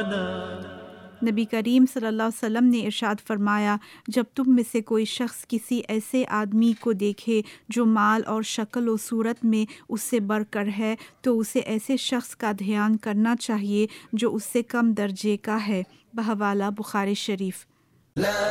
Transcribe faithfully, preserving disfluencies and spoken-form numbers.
नबी करीम सल्लल्लाहु अलैहि वसल्लम ने इरशाद फरमाया, जब तुम में से कोई शख्स किसी ऐसे आदमी को देखे जो माल और शक्ल व सूरत में उससे बढ़कर है, तो उसे ऐसे शख्स का ध्यान करना चाहिए जो उससे कम दर्जे का है। बहवाला बुखारी शरीफ।